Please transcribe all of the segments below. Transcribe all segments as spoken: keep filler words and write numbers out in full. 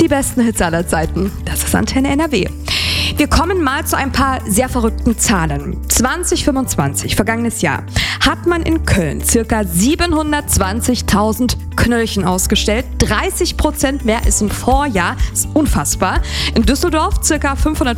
besten Hits aller Zeiten. Das ist Antenne N R W. Wir kommen mal zu ein paar sehr verrückten Zahlen. zwanzig fünfundzwanzig, vergangenes Jahr, hat man in Köln ca. siebenhundertzwanzigtausend Knöllchen ausgestellt. dreißig Prozent mehr als im Vorjahr. Das ist unfassbar. In Düsseldorf ca.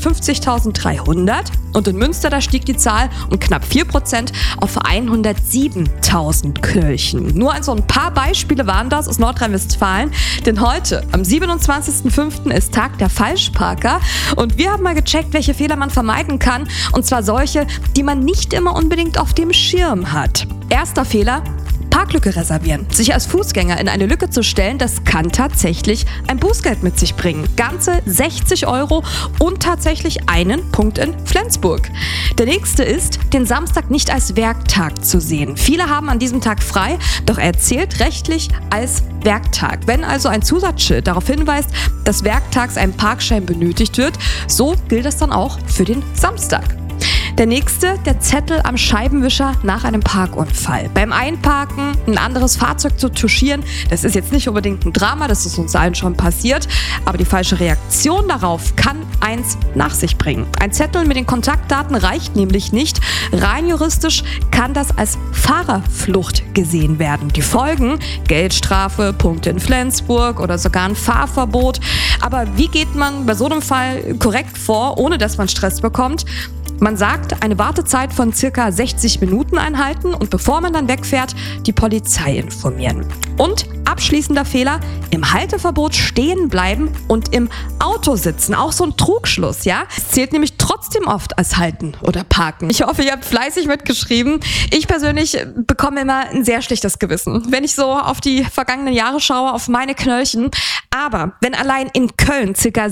fünfhundertfünfzigtausenddreihundert und in Münster, da stieg die Zahl um knapp vier Prozent auf hundertsiebentausend Knöllchen. Nur also ein paar Beispiele waren das aus Nordrhein-Westfalen. Denn heute, am siebenundzwanzigsten fünften, ist Tag der Falschparker. Und wir haben mal gecheckt, welche Fehler man vermeiden kann. Und zwar solche, die man nicht immer unbedingt auf dem Schirm hat. Erster Fehler: Parklücke reservieren. Sich als Fußgänger in eine Lücke zu stellen, das kann tatsächlich ein Bußgeld mit sich bringen. Ganze sechzig Euro und tatsächlich einen Punkt in Flensburg. Der nächste ist, den Samstag nicht als Werktag zu sehen. Viele haben an diesem Tag frei, doch er zählt rechtlich als Werktag. Wenn also ein Zusatzschild darauf hinweist, dass werktags ein Parkschein benötigt wird, so gilt das dann auch für den Samstag. Der nächste, der Zettel am Scheibenwischer nach einem Parkunfall. Beim Einparken ein anderes Fahrzeug zu touchieren, das ist jetzt nicht unbedingt ein Drama, das ist uns allen schon passiert, aber die falsche Reaktion darauf kann eins nach sich bringen. Ein Zettel mit den Kontaktdaten reicht nämlich nicht. Rein juristisch kann das als Fahrerflucht gesehen werden. Die Folgen: Geldstrafe, Punkte in Flensburg oder sogar ein Fahrverbot. Aber wie geht man bei so einem Fall korrekt vor, ohne dass man Stress bekommt? Man sagt, eine Wartezeit von circa sechzig Minuten einhalten und bevor man dann wegfährt, die Polizei informieren. Und abschließender Fehler: im Halteverbot stehen bleiben und im Auto sitzen. Auch so ein Trugschluss, ja? Es zählt nämlich trotzdem oft als Halten oder Parken. Ich hoffe, ihr habt fleißig mitgeschrieben. Ich persönlich bekomme immer ein sehr schlechtes Gewissen, wenn ich so auf die vergangenen Jahre schaue, auf meine Knöllchen. Aber wenn allein in Köln ca.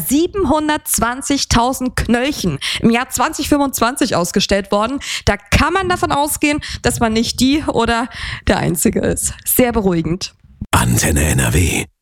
siebenhundertzwanzigtausend Knöllchen im Jahr zwanzig fünfundzwanzig ausgestellt wurden, da kann man davon ausgehen, dass man nicht die oder der Einzige ist. Sehr beruhigend. Antenne N R W.